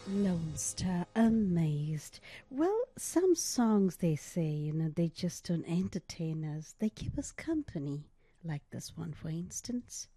Lone Star, Amazed. Well, some songs they say, they just don't entertain us, they keep us company. Like this one, for instance.